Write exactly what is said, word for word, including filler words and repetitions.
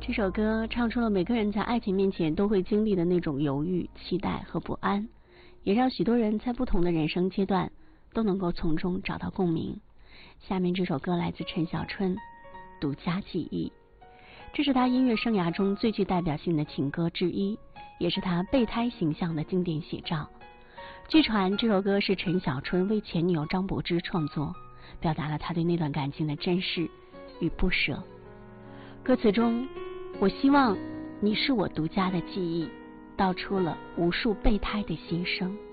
这首歌唱出了每个人在爱情面前都会经历的那种犹豫、期待和不安，也让许多人在不同的人生阶段都能够从中找到共鸣。下面这首歌来自陈小春，《独家记忆》，这是他音乐生涯中最具代表性的情歌之一，也是他备胎形象的经典写照。据传这首歌是陈小春为前女友张柏芝创作，表达了他对那段感情的珍视与不舍。歌词中，我希望你是我独家的记忆，道出了无数备胎的心声。